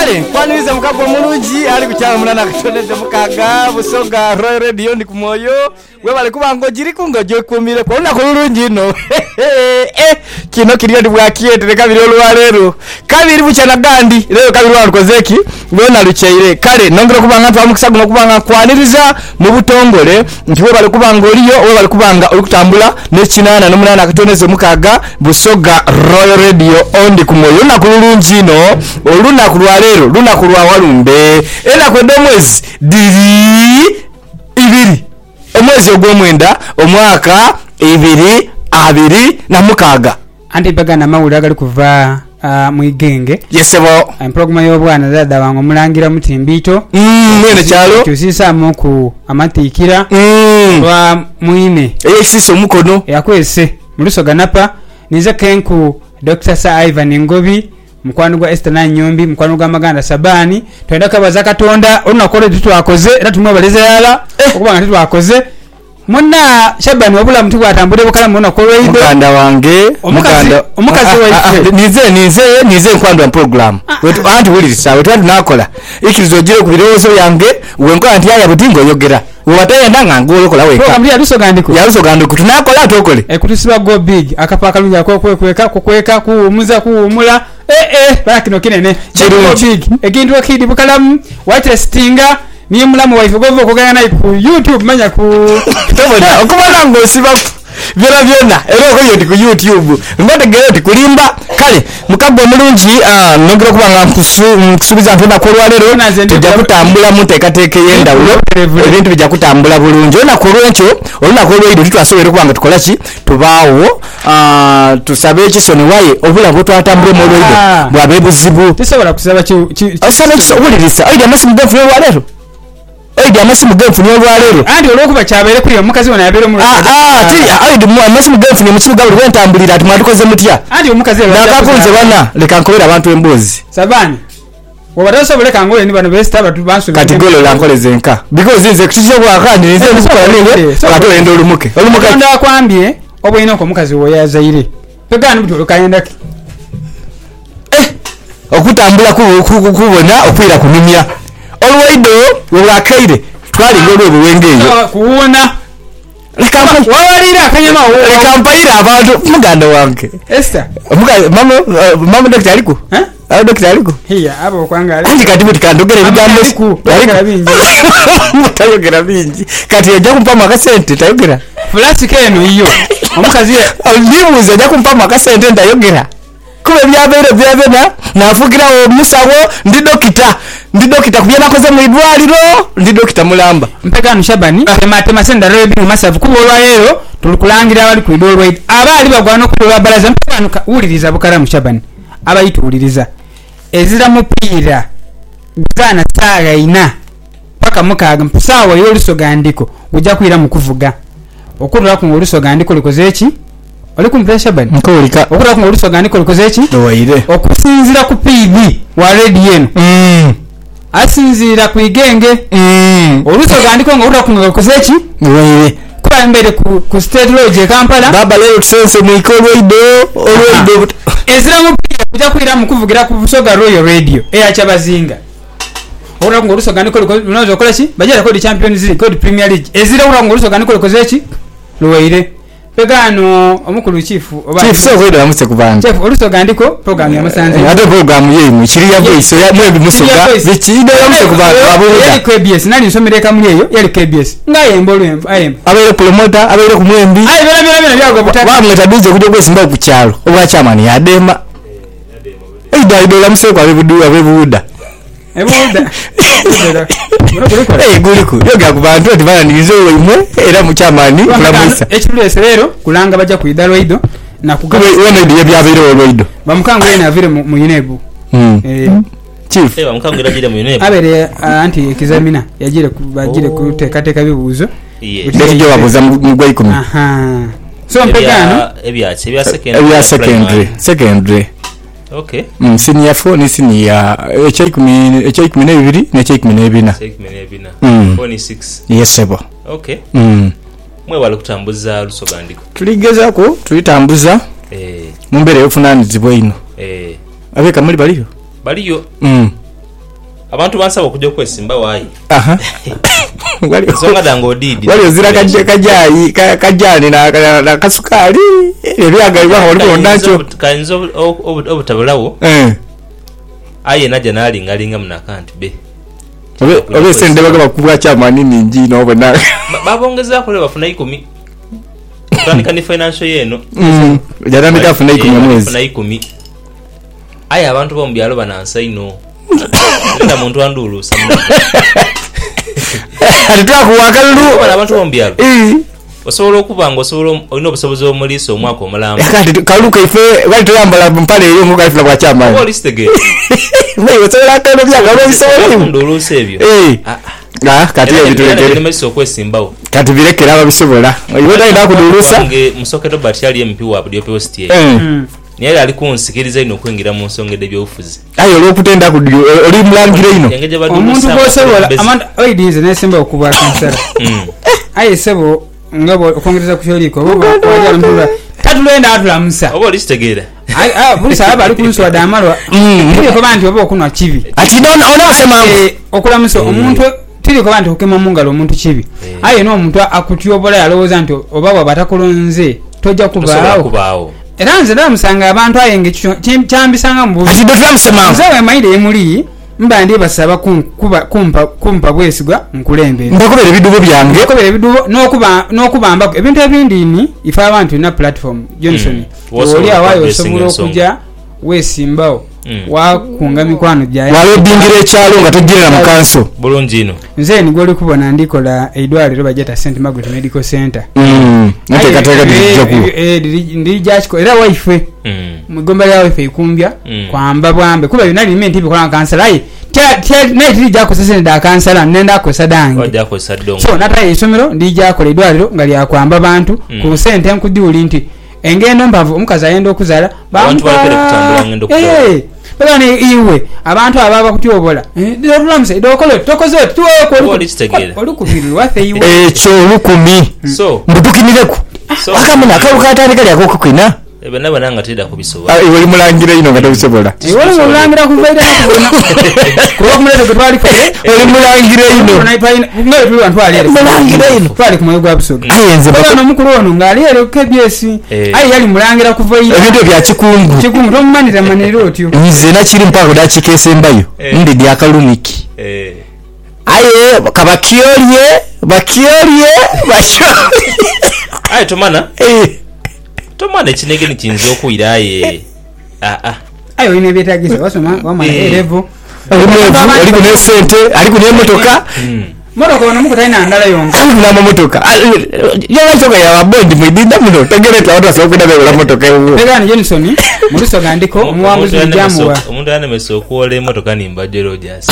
kale kwaniriza mukagwa mulungi ali kukyala mulana katoneze mukaga Busoga Royal Radio ndi kumoyo we bali kubango jiri kungo jo kumire kwa una kulungi no kino kiriyo ndi bwakiyete kabiri olwalero kabiri buchana gandi lero kabiri walukozeki bwona lucheire kale nongera kubanga twa mukisagu nokubanga kwaniriza mu butongole ntiwe bali kubanga oliyo we bali kubanga olukutambula n'ekinana n'omunana katoneze mukaga Busoga Royal Radio ondi kumoyo na kulungi no oluna kulwalero luna kulwa walumbe era kwenda omwezi diri ibiri omwezi ogw'omwenda omwaka 2026 anti bagana mawulira gali kuva mwigenge yesebo program y'obwana dada wango mulangira mutimbito mwene kyalo tusisaamu ku amatikira lwa mwine eyesiso mukono yakwese mulusoga napa nize kenku Dr. Sir Ivan Ngobi mukwano gwa Esther Nanyombi mukwano gwa Maganda Sabani twenda kabaza katonda onakole tutwakoze era tumwebaleze yala okubanga tutwakoze monna Shabani wabula mtu atambule bukala muna kolwe ido mukanda wange omukazi waife nize nkwandwa program wetu anti wulirisa wetu anti nakola ikirizo jire kubirozo yange wenko anti yaya budingo yogera wataye ndanga ngolo kola weka program ya rusogandiko tunakola tokole kutusiba go big akapaka lunja kweka kuumuza kuumula bakino kinene go big ekintu kidi bukalamu white stinga ni mulamu waife govo kugana ku YouTube manya ku tobona okubona ngosiba byona era ko yoti ku YouTube ngotegere oti kulimba kale mukagwa mulungi nogera kubanga nkusubiza ntona ko lwalero tujja kutambula mutekateke yendawulo ebintu bijja kutambula bulungi ona ko lwencho oluna ko lweido tutwasobera kubanga tukola ki tubaawo tusabe ekisoni waye obula bwo twatambule mu lweido bwabe buzibu tisobola kusaba ki asana kisobulirisa ayi amasimu gafu lwalero ayi amasimu gafu lwalero andi olokuba kyabere kuri omukazi wana yabere mu ayi amasimu gafu ni mukibuga buli wentambulira ati mwadukoze mutya andi omukazi nakakunze bana leka nkolera abantu embozi Sabani wabatasobole kangole ni bano besta batu bansu katigolo lankoleze nka because nze kutijja bwakandi nze mukola nenge akatolenda olumuke nda kwambye obuyina ko mukazi wo yazaire pegana buto lokayendaki okutambula kubona okwira kunumya olwaido wakaire twali ngolwe buwengeyo kuwona wawalira akanyama lekampaira abantu muganda wange Esther mama doctor aliko doctor aliko hiya abo kwangala andi kati buti kandogere bigambo tayogera bingi kati yajja kumpama akasente tayogera flash keno iyo omukazi ndibuze ajja kumpama akasente ndayogera kube byabena nafugira omusawo ndi dokita kubyana koze mu idwaliro ndi dokita mulamba mpekano Shabani tema senda rebi masavu kubo lwalero tulukulangira abali ku idolwa abali bagwana kutola balaza mpekano uliriza bukara mu Shabani abayituliriza ezira mupira bwana saga ina paka mukaga mpusawa yolusogandiko ujja kwira mu kuvuga okulwa ku olusogandiko likozeki oli kumpira Shabani nkolika okulwa ku olusogandiko likozeki dowaire okusinzira ku PB wa radio eno asinzira ku igenge olusogandiko nga utwa ku kozeki dowaire kwa mbere ku state lodge Kampala baba leo tusense mu ikolweido olweido ezira mupira kujja kwira mu kuvugira ku Busoga Royal Radio eyachabazinga ora ngo lusogandiko lunozo kola ki bajja ko di Champions League ko di Premier League ezira ora ngo lusogandiko lukozeki luwaire pegano omukulu chief so kwedo amuse kubanja chief olusogandiko program ya musanze ade program ye mu kiriya voice ya mwebi musuga bichido yamuse kubanja abuda yali KBS nali nsomereka muri eyo yali KBS ngaye mbolu ayemba abere promoter abere ku mwembi ayi bela byago butaka bamweta DJ kujja kwesimba ku kyalo obwa chairman yadema ido la muse kwa bebuda guliko yoga ku bantu ati bana nizo imwe era mu chairman kulamusa ekirulese lero kulanga bajja ku idalo ido na kugaba wena ndiye byabere olwaido bamukango yena avire mu Yunebu chief bamukango iragire mu Yunebu abere anti ekizamina yagire kubagire kutekateka bibuzo ndekyo babuza mu gwa 10 so mpegano ebya secondary okay senior 4 ni senior eky'ikumi n'ebina 46 yes sebo okay mwe wali kutambuza lusogandiko tuligezako tulitambuza mu mbere yofunanizibwa ino abeka muri baliyo abantu bansaba okujja okwesimba waayi nsonga dange odidi wali ozira kajayi kajani na kasukali ebyagalibwa waliwo nakyo kayinza obutabulawo aye najja nalingalinga munakanti be obe sende bagaba kubwa chamani ningi no bana babongezaako le bafuna 10 tandika ni financial yeno jatandika afuna 10 mwezi aye abantu bombyalo banansa ino nda muntu andulusa atitwakuwakalulu abantu bombyalo osobola okubanga osobola olina obusobozi omuliisa omwaka omulamba kati kaluka ife bali tuyambala mpale eyo mukalifuna kwa chamani olistegere naye osobola akano byagalo bisobola ndulusa ebyo kati ebitulegere meso okwesimbawo kati birekera ababisobola oyo tayina kudulusa nge musoketo bachali MP wa bdio post ye niye ali kunsikiriza ino kwingira mu nsonga ebyobufuzi ayo olwokutenda kudio oli mulangire ino omuntu bosobola amanda oidize nesimba okuba kansala aye sebo ngabo okongereza kusholiko wajala mpula tatulenda atulamusa obo listegera bulisa aba ali kunswa damalwa tiri ko bantu obo okunwa kibi ati ona sema okulamusa omuntu tiri ko bantu okema mungalo omuntu kibi aye no omuntu akutyobola yalowooza nti oba batakulonze tojja kubaawo era nze ndamusanga abantu ayenge kyambisanga mu bubi ati dotulamusema nzewe maide emuli mba ndi basaba kumpa bwesigwa nkulembere ndakobera ebidubo byange ndakobera ebidubo n'okubamba ebintu ebindi ni ife abantu na platform Johnson oli awayo osobola okujja wesimbawo wakunga mikwano gyayo walobingira ekyalo nga togirira mu kanso bulungi ino nze ni goli kubona ndikola eidwaliro bajeta St Margaret Medical Center natekateka ndi jachiko era waife mugomba ya waife ikumbya kwamba bwambe kuba yunali menti bikola kansala ayi naye tiri jako sese nda kansala nenda ko sadange wajako sadongo so nata isomero ndi jako eidwaliro ngali akwamba bantu ku sente nkuduli nti engendo mbavu omukazi ayenda okuzala bantu balekere kutambula ngendo okuzala bagane iwe abantu ababa kutyobola ndolulamuse dokole tokoze tuweko olukubiri lwafe iwe ekyo olukumi so mbutukimireko akamuna akakatandika lyako kukwina ebe naba nanga teda kubisobola iwe limulangira ino nga tobisobola iwe limulangira kuvaida nakubona kuba kumulete gutwali kale limulangira ino ngale tuli bantu ali limulangira ino twali kumoyo gwa bisoga ayenze bano mukuru ono ngali yale kebyesi ayi yali mulangira kuvaida ebintu bya kikungu tomumanira manero otyo nze nakiri mpaka dachikese mbayo ndi dyakalumiki aye kabakiolye basho aye tomana tomana ekinege nikinza okuyiraye ayo ine byetagisa wasoma wamana erevo ali kune sente ali kune motoka motoka ono mukutaina ndala yonga na motoka yo choka ya bondi mwidinda muno tegereta watu asokwenda bela motoka ewo pegani Johnson muliso gandiko omwanguzi jamuwa omuntu anemeso okuwole motoka nimba Jerojas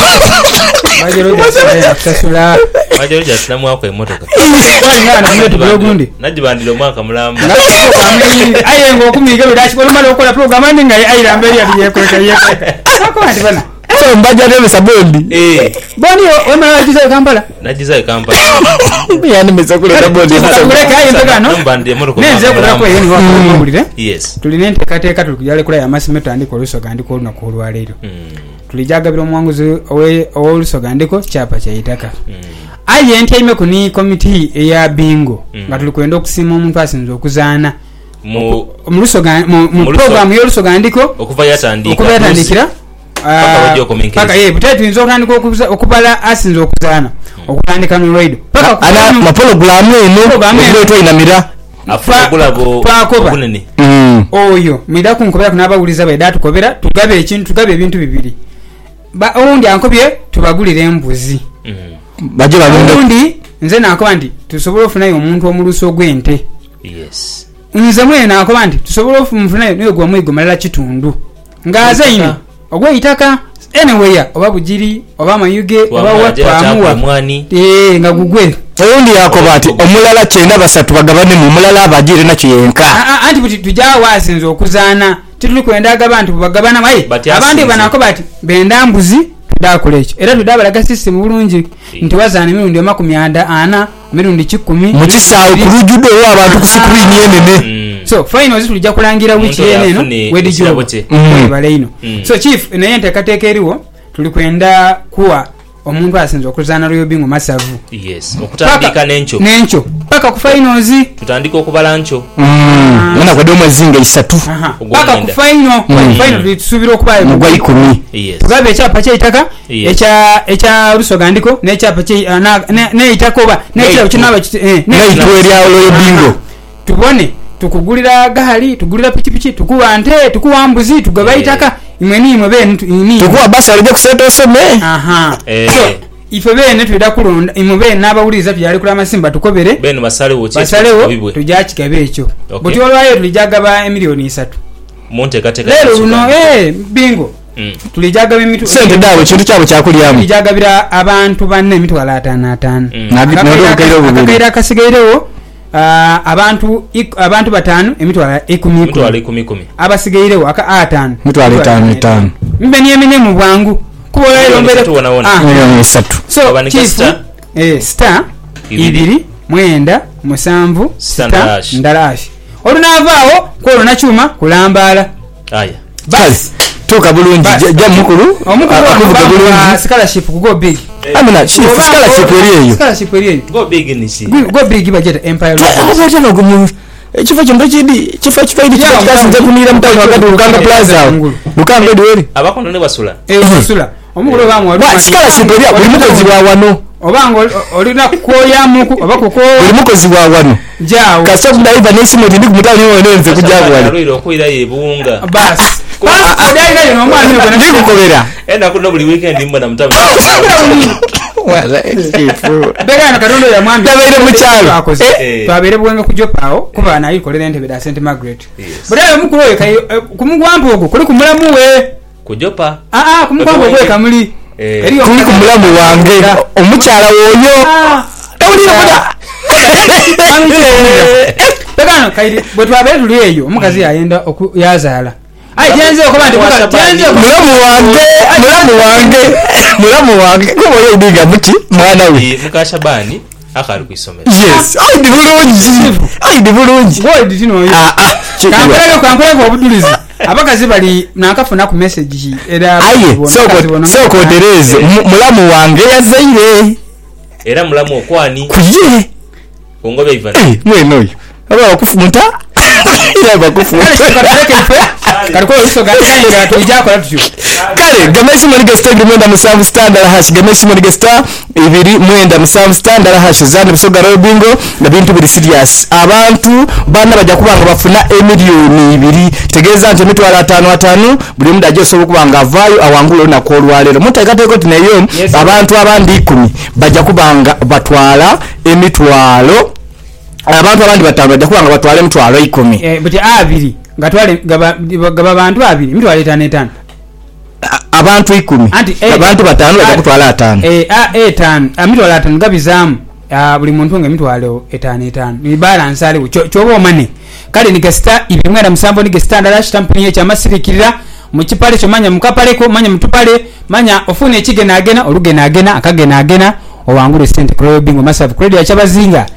tasula Jerojas namwako emotoka wanyana mwetu blogundi najibandira omwaka mulamba aye ngo kumiga bidachi ko mala okola program ninga ayiramberi yako sako ati bana mbaja nene sabondi boni wema wajiza Kampala najiza Kampala yani mesakule sabondi kuleka ayi mpegano mbande motoka neze kulako yeni wakulire yes tulinente kateeka tulikujale kula ya masimeto andiko lusoga andiko na kulwa lero tulijagabira omwanguzi olusoga andiko chapa cha itaka aye ntyaime kuni committee eya bingo nga tulikwenda okusima omuntu asinze okuzaana mu program y'olusoga andiko okuva yatandikira paka ye butatu inzo okutandika okubala asinze okuzaana okutandika no radio paka ana maprogramu eno eto inamira afunagulabo oyo mwida kunkobera kunabawuliza baida tukobera tugabe ekintu tugabe ebintu bibiri oundi ankobye tubagulire embuzi baje balunde nze nakoba nti tusobola ofunayo omuntu omuluso gw'ente yes nze mwena nakoba nti tusobola ofunayo nayo gwa mwigo malala kitundu ngaaze ino ogwe itaka anyway oba bujiri oba mayuge oba watwamuwa nga gugwe oyundi yakoba ati omulala kyenda basatu bagabane mu mulala abajire nakyo yenka anti buti tujja wasinze okuzaana tituli kwenda abantu bagabana mayi abandi banako bati benda mbuzi tudakole ekyo era tudabalaga system bulungi nti wazaana emirundi 40 emirundi 10 mu kisaawe kulujudo abantu ku screen yenene so finals tulijja kulangira wiki yeneno wedi jobo bale ino so chief naye ntekateeka eriwo tulikwenda kuwa omuntu asinze okuzaana Royal Bingo masavu yes okutandika nencho paka ku finals tutandika okubala ncho mwana kwa domo zinga 3 paka ku final tulisubira okubaye mu gwa 10 yes tugabe ekyapa ky'itaka ekya Rusogandiko n'ekyapa n'itako ba n'ekyapa kinaba n'itwe lya Royal Bingo tubone tukugulira gahali tugulira pichipichi tukuwa nte tukuwa mbuzi tugaba itaka imwe bene tukuwa basa alije kuseta osome so ife bene tuida kulonda imwe bene n'abawuliza byali kula masimba tukobere bene basalewo tujachikabe ekyo boti olwayo tulijagaba emiliyoni 3 monte kateka lero uno bingo tulijagaba emitu sente dawe kintu kyabo kyakulyamu tulijagabira abantu banne emitwalo 5 akaira kasigairewo abantu batano emitwalo 10 abasigairewo aka 5 mitwalo 5 mbe niye mu bwangu kuba lero mbere miliyoni 3 so chifu star 2 9 7 6 ndarashi olunavaawo ko na chuma kulambala aya bas tuka bulungi ja mukuru akuvuga bulungi scholarship go big amina chief scholarship eriyo go big ni si go big budget empire abata no gumu chifa chombo chidi chifa idi chikasinze kunira mtalo wakati Lukanga Plaza Lukanga edweri abakono ne basula basula omukuru bamwe scholarship eriyo buli mukozi wa wano obango olina kukoya muku abakoko buli mukozi wa wano jawo kasobu daiva nesimo ndi kumutalo niwo nenze kujagwala rero koira yebunga bas odai no mwana ni kona ndikukobera enda kuno buli weekend mbona mtabu wala chifu bega na kadondo ya mwambi tabere muchalo twabere bwenga kujopao kuba na ikolera ntebe da St Margaret bulayo mukuru we kai kumugwambo ogo kuli kumulamu we kujopa kumugwambo we kamuli eri kuli kumulamu wange omuchala woyo tawulira boda bega kai bwe twabere tuli eyo omukazi ayenda okuyazala jenze okubandi jenze mulamu wange kuba yo diga muti mwana we mukashabani akali kwisomera yes aidi bulungi gold tino yo kampeleko obudulizi abakazi bali nakafuna ku message era soko tereze mulamu wange yazaire era mulamu okwani kuye ongobe ivana mweno yo aba okufumuta aba okufumuta kariko Rusogandiko tulijako tutyo kale gamesi muri gestar mwenda musavu standard hash gamesi muri gestar 2 mwenda musavu standard hash zane busoga Royal Bingo na bintu biri serious abantu bana bajja kubanga bafuna emiliyoni 2 kitegeeza nti mitwalo 5 buli muda ajosobola kubanga avayo awangulo na kolwalero mutakateko tineyo abantu abandi 10 bajja kubanga batwala emitwalo abantu abandi batano bajja kubanga batwala emitwalo 10 but abiri ngatwale gaba abantu abiri mitwalo 5 abantu 10 abantu batano bajja kutwala 5 mitwalo 5 gabizamu buli muntu nga mitwalo 5 ni balance ali chobo mane kale ni gesta ibimwera musambo ni gesta ndala stampini ya masirikirira mukipale cyo manya mukapaleko manya mutupale manya ofune ekigena agena olugena agena akagena agena owangule St Royal Bingo massive credit ya chabazinga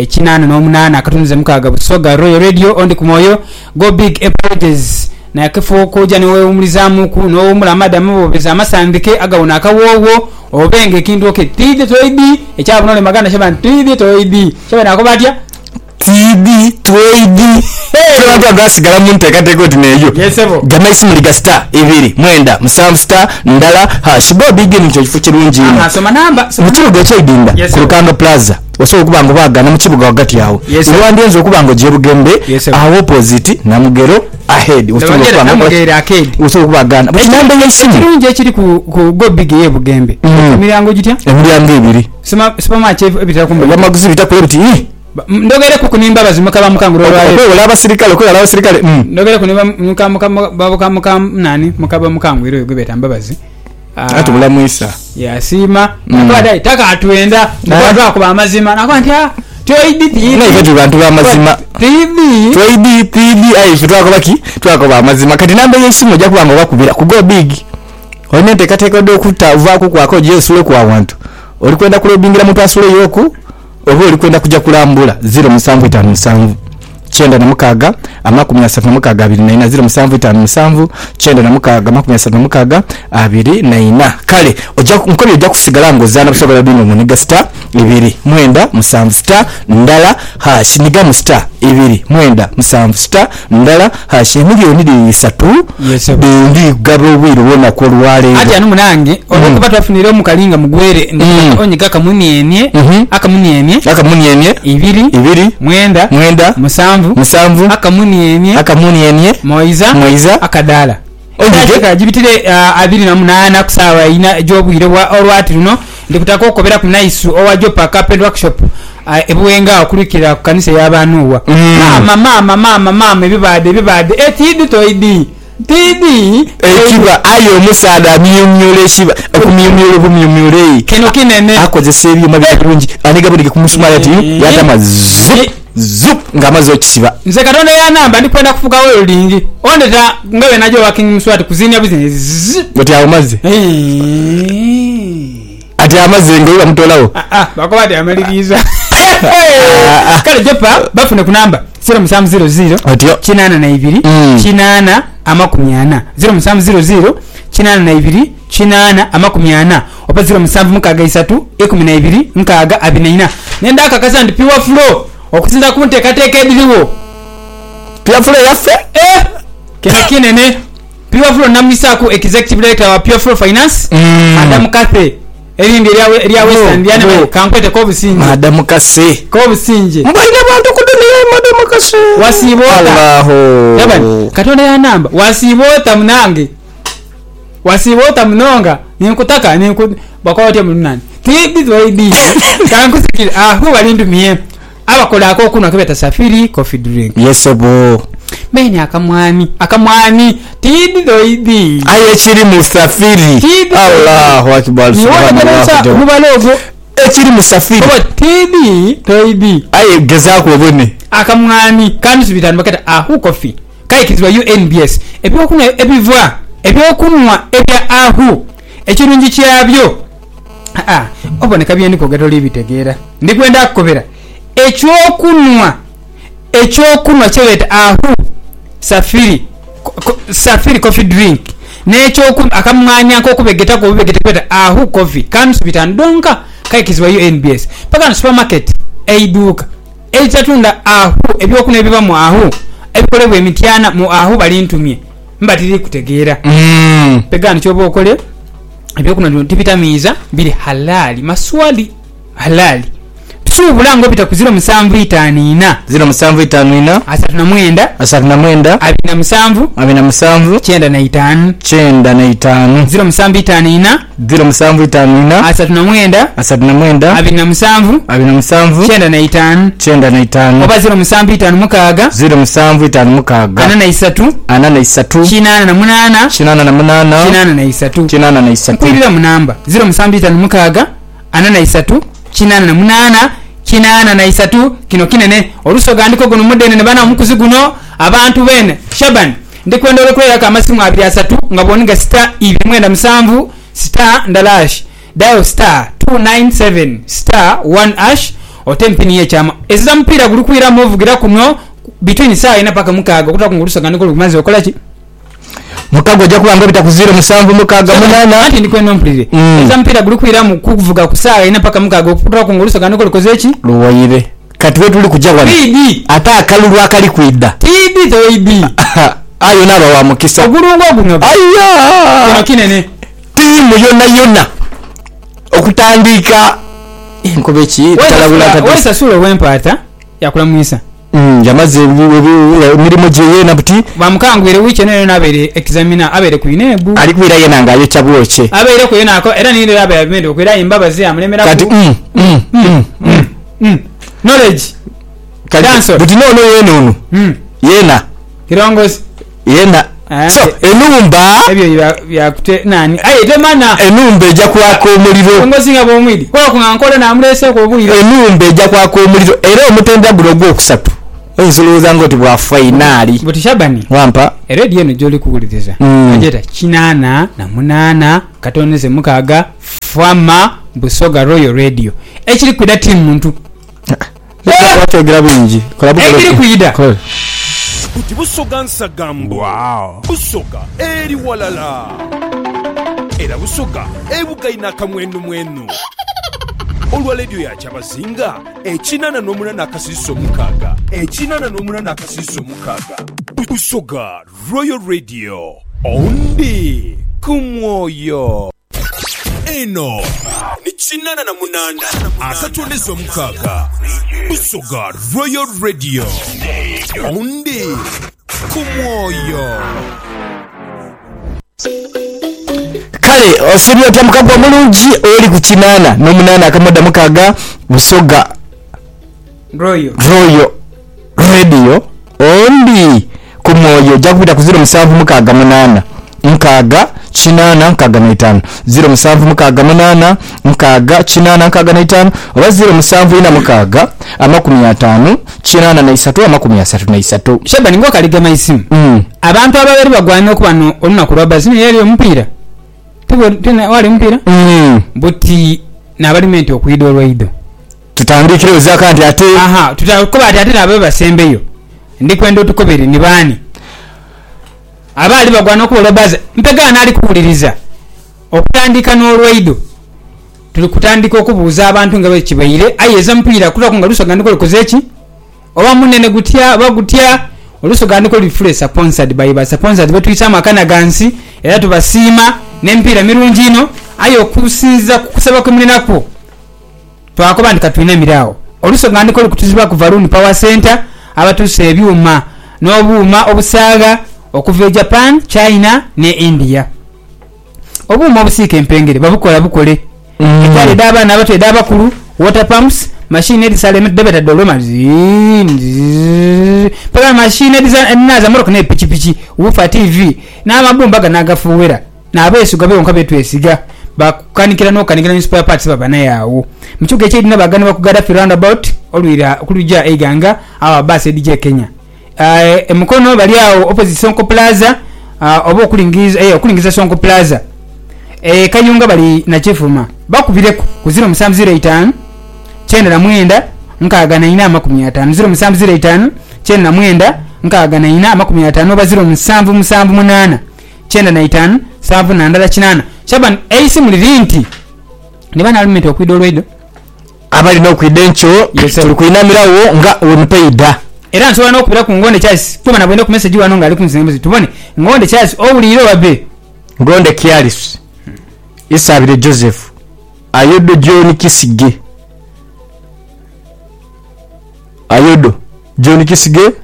8 akatunze mukaga Busoga Royal Radio ondi kumoyo go big apologies na yakifo koja ni wewe umulizamu ku no umulamada mubeza amasambike agawona akawowo obenge kintu oke tide toidi ekyabo nole magana shaban tide toidi shaban akobatya tide toidi abantu agasigala muntu ekateko tineyo yesebo gamesi muri gasta 2 mwenda musamu star ndala hash go big ni cyo kirungi aha soma namba mukibuga kyidinda ku Lukanga Plaza osobola kubanga bagana mu kibuga wakati yawo rwandenzo kubanga je bugembe aho opposite na mugero ahead osobola kubagana bukinambe yesimu kirungi ekiri ku go big ye bugembe emirango gitya emirango 2 sima match ebitira ku mbuga maguzi bitako ebiti ndogere ku kunimba bazimukaba mukanguro lwa abasirikale ko abasirikale ndogere kunimba mukaba nani mukaba mukangwiro yo gebeta mbabazi atubula muisa ya sima nakwadai taka atuenda nakwadwa kuba amazima nakwantya toidi na ikati bantu ba amazima toidi ai fitwako baki twako ba amazima kati namba yesimu jya kubanga bakubira ku go big onente kateko do kutavako kwako Yesu leko abantu oli kwenda kulobingira mtu asule yoku obo oli kwenda kuja kulambula 07557 chenda na mukaga amakumi asatu na mukaga 24 0757 chenda na mukaga amakumi asatu na mukaga 24 kale nkobi ojja kusigala ngozana busobola bino muniga star 2 mwenda musanvu star ndala hash niga mu star 2 mwenda musanvu star ndala hash miliyoni 3 ndi gabo bwiro wona ko lwale ati anu munange okuba twafunira omukalinga mugwere ndi onyiga kamunienye akamunienye 2 mwenda musanvu akamunienye moiza akadala onyiga jibitire 28 kusawa ina jobwire olwati luno ndikutaka okobera ku nice owajopa carpet workshop ebuwenga okurikira ku kanisa y'abanuwa mama ebibade etidi toidi tidi ekiba ayo musada miyumyule shiba okumiyumyule keno kinene akozesa ebyuma birungi aniga buli kumusumala ati yatama zup ngamazo okisiba nze katonda ya namba ndikwenda kufuga welding ondeta ngawe najo working muswati kuzinya business oti awamaze ati amaze ngoba mutolawo bakobati amaliriza kale jopa bafune ku namba 0700 otyo 82 8 amakumyana 0700 82 8 amakumyana opa 07 12 nkaga 24 nenda akakasa ndi piwa flow okusinza kunteekateeka ebiriwo piwa flow yaffe kino kinene piwa flow namisaku executive director wa Pure Flow Finance Adam Kathe erindi lya Western Diana kankwete ko businje Adam Kase ko businje mbaina bantu kudumira Adam Kase wasibota Allahu yabani katonda ya namba wasibota mnange wasibota mnonga ninkutaka bakwate munani tibizoidi kankusikira aho balindu miye abakola akokuno akebeta Safiri coffee drink yesobo meni akamwani tibizoidi aye chiri Musafiri Allahu akbar subhanallah mubalogo ekiri Musafiri tibi aye gezako obone akamwani kandi subitani bakata aho coffee kaikizwa UNBS ebyokunwa ebya aho ekirungi kyabyo oboneka byendiko gatoli bitegeera ndikwenda kukobera ekyokunwa kyebeta aho Safiri coffee drink nekyokunwa akamwanya nk'okubegeta kweta aho coffee kandi subitani donka kaikizwa UNBS paka supermarket eiduka eitatunda aho ebyokunwa ebiba mu aho ebikolebwa emityana mu aho balintumye mbatiri kutegeera pegani kyoba okole ebyokunwa tibitamiiza biri halali maswali halali tusubulango bita ku 0754 0754 39 27 27 95 0754 39 27 95 oba 0756 83 kwirira munamba 0756 83 kino kinene olusoga ndiko guno mudene ne bana mukuzi guno abantu bene Shaban ndikwenda okukolera ka masimu 23 nga boninga star 2 star ndalash dial star 297 star 1 ash otempini ye chama ezza mpira gulukwira muvugira kuno between saa ina paka mukaga kutaka ngulusoga ndiko lumaze okola ki mukago ja kulanga bita ku 0758 ati ndikwenda mpirire ezza mpira gulukwira mu kuvuga ku saa ina paka mukaga kutaka ngulusoga ndiko lukoze ki luwayire kati we tuli kujja wano ata akalulu akali kwidda tibi toibi ayo naba wa mukisa ogulungo guno ayya kinene timu yonna okutandika enkobe ki talabula kati wesa sulo wempata yakula mwisa yamaze mirimo je na buti bamukangwire wiche nene nabere examiner abere kuinebu ali kwira yena ngayo chabwoche abere ko yena ko era ninde abere abende kwira imbabazi amulemera kati knowledge kati buti no yeno yena kirongozi yena so enumba ebyo yakute nani ayete mana enumba eja kwako omuliro ngozinga bomwidi kwa kunankola na amulese ko buliro enumba eja kwako omuliro era omutenda bulogo okusatu ensuluza ngoti bwa finali buti Shabani wampa radio eno joli kukulitiza ajeta kinana na munana katoneze mukaga fama Busoga Royal Radio ekiri kwida team muntu wakyogera bingi ekiri kuyida kuti Busoga nsagambwa Busoga eri walala era Busoga ebugayina akamwenu olwa leediyo ya Kyabazinga ekinana n'omunana akasiso omukaaga Busoga Royal Radio ondi ku mwoyo eno ni kinana na munana asatondeza omukaaga Busoga Royal Radio ondi ku mwoyo. kale osibye otamukabwa mulungi oli ku kinana n'omunana akamoda mukaaga Busoga Royal Radio ondi ku mwoyo jakupita ku 0768 nkaaga kinana nkaaga na 5 0768 nkaaga kinana nkaaga na 5 oba 0746 50 kinana na 3 Shabani ngo kaligama isimu abantu ababiri bagwana okubano olunaku lwa bazini yali omupiira tena wali mpira buti n'abalimenti okuyida olwaido tutandikire ozaka nti ate tutakoba ate nabo basembeyo ndikwenda tukobere ni bani abali bagwana okubola baza mpegana ali kuwuliriza okutandika n'olwaido tuli kutandika okubuuza abantu nga bekibaire ayeza mpira kutakunga Lusoga ndiko likozeeki oba munene gutya bagutya Olusoga ndiko lifule sponsored by sponsored betuyisa amakana gansi era tubasiima n'empira mirungi ino ayo kusinza kusaba kwemulinako twakoba ndikatwina emirawo Olusoga ndiko likutuziba ku Varuni Power Center abatuse ebyuma n'obuuma obusaaga okuva Japan, China ne India. Obuuma obusiika empengere babukola bukole ekale daba n'abato edaba kulu water pumps machine edisale debeta doloma pala machine edinaza moroko ne pichipichi ufa TV n'amabumba ganagafuwera n'abeesuga be onka betwesiga bakukanikira n'okanikira spare parts babana yawo mukyuga ekyedina bagana bakugada roundabout olwira kulujja eganga awa bus DJ Kenya emukono bali awo opposite Sonko Plaza oba okulingiza Sonko Plaza Kayunga bali na chefuma bakubireko ku 0705 9 nkaaga na 4 0705 9 nkaaga na 4 oba 0778 9 7 Shaban eisi mulirinti nibana alimenti okwida olwaido abali n'okwidencho tuli kuinamirawo nga omupeida era nsobola n'okubira ku Ngonde Charles tuba na bwenda ku message wano nga ali ku nsembuzi tubone Ngonde Charles obuliro babe Ngonde Kialis Isabire Joseph Ayodo John Kisige